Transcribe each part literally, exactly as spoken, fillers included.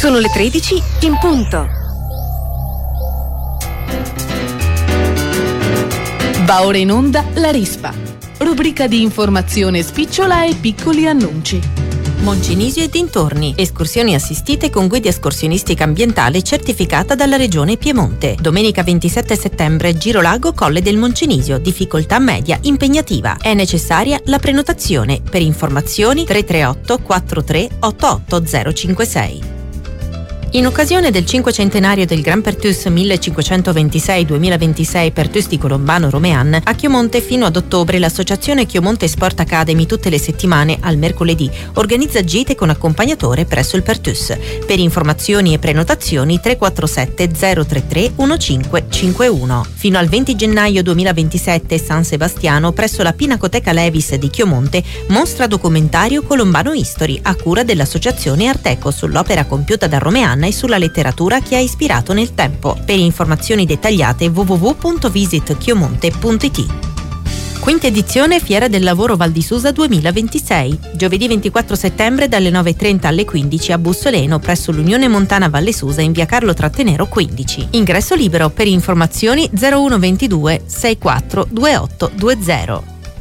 Sono le tredici in punto. Va ora in onda La Rispa, rubrica di informazione spicciola e piccoli annunci. Moncenisio e dintorni. Escursioni assistite con guida escursionistica ambientale certificata dalla Regione Piemonte. Domenica ventisette settembre, Girolago Colle del Moncenisio. Difficoltà media, impegnativa. È necessaria la prenotazione. Per informazioni tre tre otto quattro tre otto otto zero cinque sei. In occasione del cinquecentenario del Gran Pertus millecinquecentoventisei duemilaventisei Pertus di Colombano Romean, a Chiomonte fino ad ottobre l'associazione Chiomonte Sport Academy tutte le settimane al mercoledì organizza gite con accompagnatore presso il Pertus. Per informazioni e prenotazioni tre quattro sette zero tre tre uno cinque cinque uno. Fino al venti gennaio duemilaventisette San Sebastiano presso la Pinacoteca Levis di Chiomonte mostra documentario Colombano History a cura dell'associazione Arteco sull'opera compiuta da Romean e sulla letteratura che ha ispirato nel tempo. Per informazioni dettagliate w w w punto visit chiomonte punto i t. Quinta edizione Fiera del Lavoro Val di Susa duemilaventisei. Giovedì ventiquattro settembre dalle nove e trenta alle quindici a Bussoleno presso l'Unione Montana Valle Susa in via Carlo Trattenero quindici. Ingresso libero. Per informazioni zero uno ventidue sessantaquattro ventotto venti.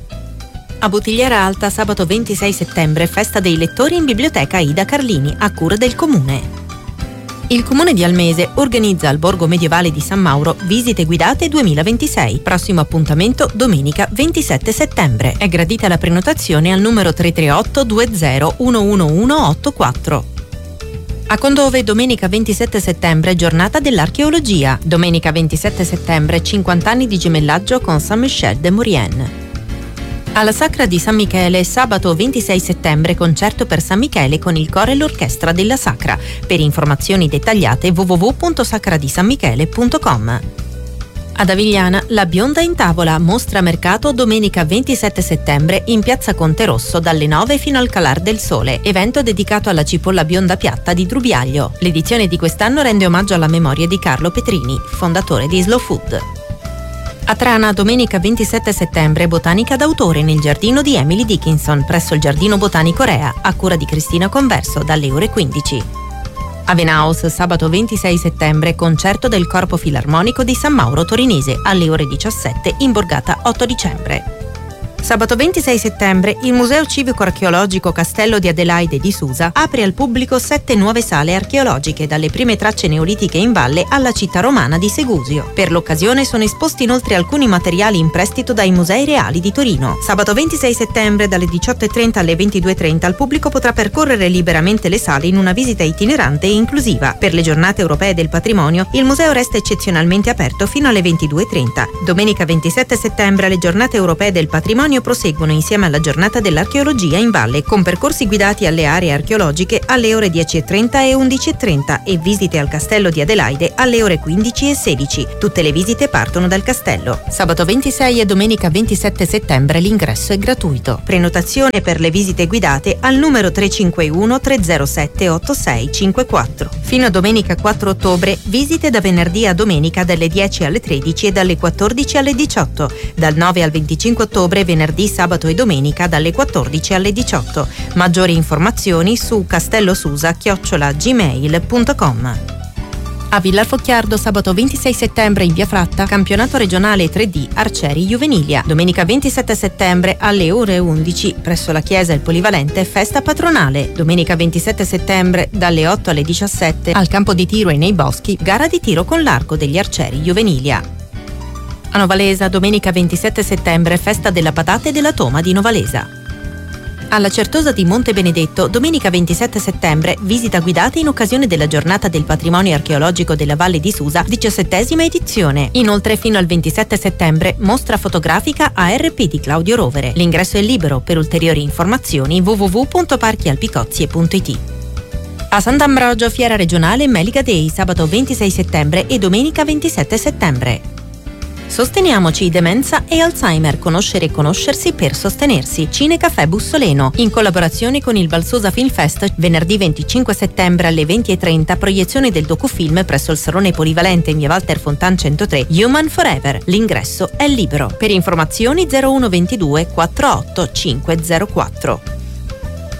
A Bottigliera Alta sabato ventisei settembre Festa dei lettori in Biblioteca Ida Carlini a cura del Comune. Il Comune di Almese organizza al Borgo Medievale di San Mauro visite guidate duemilaventisei. Prossimo appuntamento domenica ventisette settembre. È gradita la prenotazione al numero tre tre otto due zero uno uno uno otto quattro. A Condove domenica ventisette settembre giornata dell'archeologia. Domenica ventisette settembre cinquanta anni di gemellaggio con Saint-Michel de Maurienne. Alla Sacra di San Michele sabato ventisei settembre concerto per San Michele con il coro e l'orchestra della Sacra. Per informazioni dettagliate w w w punto sacra di san michele punto com. Ad Avigliana la Bionda in tavola mostra mercato domenica ventisette settembre in piazza Conte Rosso dalle nove fino al calar del sole, evento dedicato alla cipolla bionda piatta di Drubiaglio. L'edizione di quest'anno rende omaggio alla memoria di Carlo Petrini, fondatore di Slow Food. A Trana domenica ventisette settembre botanica d'autore nel giardino di Emily Dickinson presso il Giardino Botanico Rea a cura di Cristina Converso dalle ore quindici. A Venaus sabato ventisei settembre concerto del Corpo Filarmonico di San Mauro Torinese alle ore diciassette in borgata otto dicembre. Sabato ventisei settembre il Museo Civico-Archeologico Castello di Adelaide di Susa apre al pubblico sette nuove sale archeologiche dalle prime tracce neolitiche in valle alla città romana di Segusio. Per l'occasione sono esposti inoltre alcuni materiali in prestito dai Musei Reali di Torino. Sabato ventisei settembre dalle diciotto e trenta alle ventidue e trenta il pubblico potrà percorrere liberamente le sale in una visita itinerante e inclusiva. Per le giornate europee del patrimonio il museo resta eccezionalmente aperto fino alle ventidue e trenta. Domenica ventisette settembre le giornate europee del patrimonio proseguono insieme alla giornata dell'archeologia in valle con percorsi guidati alle aree archeologiche alle ore dieci e trenta e undici e trenta e visite al castello di Adelaide alle ore quindici e sedici. Tutte le visite partono dal castello. Sabato ventisei e domenica ventisette settembre l'ingresso è gratuito. Prenotazione per le visite guidate al numero tre cinque uno tre zero sette otto sei cinque quattro. Fino a domenica quattro ottobre visite da venerdì a domenica dalle dieci alle tredici e dalle quattordici alle diciotto. Dal nove al venticinque ottobre venerdì venerdì, sabato e domenica dalle quattordici alle diciotto. Maggiori informazioni su castellosusa chiocciola gmail punto com. A Villar Focchiardo sabato ventisei settembre in via Fratta campionato regionale tre D Arcieri Juvenilia. Domenica ventisette settembre alle ore undici presso la chiesa Il Polivalente festa patronale. Domenica ventisette settembre dalle otto alle diciassette al campo di tiro e nei boschi gara di tiro con l'arco degli Arcieri Juvenilia. A Novalesa domenica ventisette settembre festa della patata e della toma di Novalesa. Alla Certosa di Monte Benedetto domenica ventisette settembre visita guidata in occasione della giornata del patrimonio archeologico della Valle di Susa, diciassettesima edizione. Inoltre fino al ventisette settembre mostra fotografica A R P di Claudio Rovere. L'ingresso è libero. Per ulteriori informazioni w w w punto parchi alpicozie punto i t. A Sant'Ambrogio fiera regionale Melica Day sabato ventisei settembre e domenica ventisette settembre. Sosteniamoci demenza e Alzheimer, conoscere e conoscersi per sostenersi. Cinecaffè Bussoleno, in collaborazione con il Valsosa Film Fest, venerdì venticinque settembre alle venti e trenta, proiezione del docufilm presso il Salone Polivalente in via Walter Fontan centotré, Human Forever. L'ingresso è libero. Per informazioni zero uno ventidue quarantotto cinque zero quattro.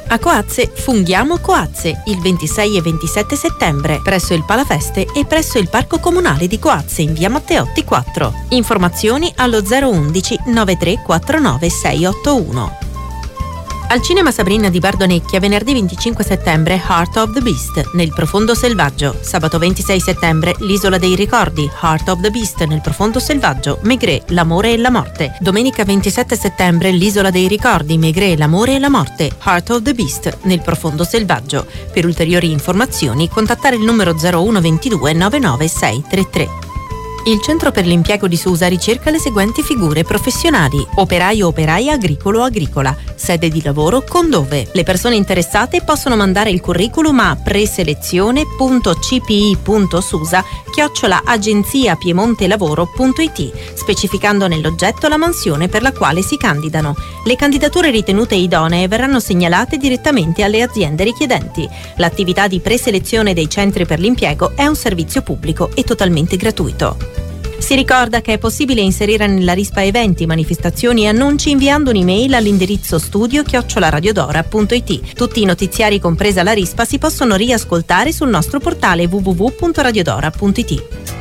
A Coazze funghiamo Coazze il ventisei e ventisette settembre presso il Palafeste e presso il Parco Comunale di Coazze in via Matteotti quattro. Informazioni allo zero undici novantatré quarantanove seicentottantuno. Al Cinema Sabrina di Bardonecchia venerdì venticinque settembre Heart of the Beast nel Profondo Selvaggio. Sabato ventisei settembre l'Isola dei Ricordi Heart of the Beast nel Profondo Selvaggio Maigret, l'amore e la morte. Domenica ventisette settembre l'Isola dei Ricordi Maigret, l'amore e la morte Heart of the Beast nel Profondo Selvaggio. Per ulteriori informazioni contattare il numero zero uno ventidue novantanove sei trentatré. Il Centro per l'Impiego di Susa ricerca le seguenti figure professionali: operaio o operaia agricolo o agricola, sede di lavoro con dove. Le persone interessate possono mandare il curriculum a preselezione punto c p i punto susa chiocciola agenzia piemonte lavoro punto i t, specificando nell'oggetto la mansione per la quale si candidano. Le candidature ritenute idonee verranno segnalate direttamente alle aziende richiedenti. L'attività di preselezione dei centri per l'impiego è un servizio pubblico e totalmente gratuito. Si ricorda che è possibile inserire nella rispa eventi, manifestazioni e annunci inviando un'email all'indirizzo studio chiocciola radiodora punto i t. Tutti i notiziari, compresa la rispa, si possono riascoltare sul nostro portale w w w punto radiodora punto i t.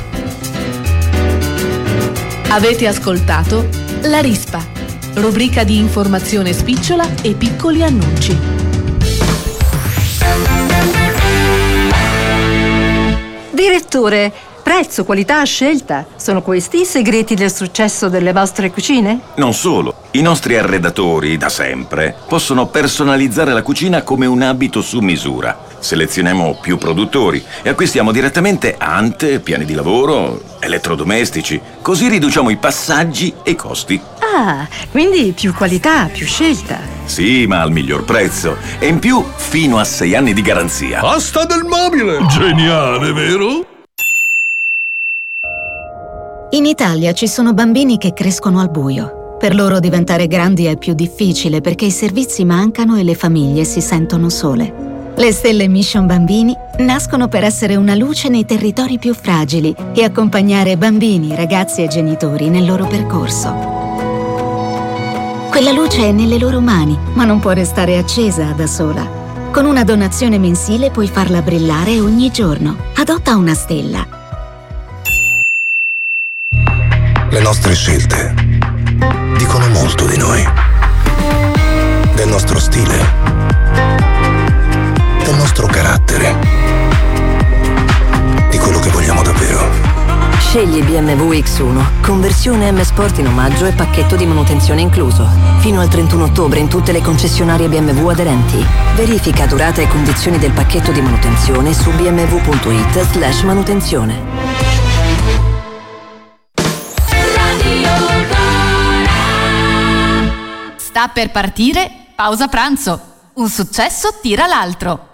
Avete ascoltato La Rispa, rubrica di informazione spicciola e piccoli annunci. Direttore, prezzo, qualità, scelta. Sono questi i segreti del successo delle vostre cucine? Non solo. I nostri arredatori, da sempre, possono personalizzare la cucina come un abito su misura. Selezioniamo più produttori e acquistiamo direttamente ante, piani di lavoro, elettrodomestici. Così riduciamo i passaggi e i costi. Ah, quindi più qualità, più scelta. Sì, ma al miglior prezzo. E in più, fino a sei anni di garanzia. Asta del mobile! Geniale, vero? In Italia ci sono bambini che crescono al buio. Per loro diventare grandi è più difficile perché i servizi mancano e le famiglie si sentono sole. Le Stelle Mission Bambini nascono per essere una luce nei territori più fragili e accompagnare bambini, ragazzi e genitori nel loro percorso. Quella luce è nelle loro mani, ma non può restare accesa da sola. Con una donazione mensile puoi farla brillare ogni giorno. Adotta una stella. Le nostre scelte dicono molto di noi, del nostro stile, del nostro carattere, di quello che vogliamo davvero. Scegli B M W X uno, conversione M Sport in omaggio e pacchetto di manutenzione incluso. Fino al trentuno ottobre in tutte le concessionarie B M W aderenti. Verifica durata e condizioni del pacchetto di manutenzione su b m w punto i t slash manutenzione. Sta per partire Pausa Pranzo. Un successo tira l'altro.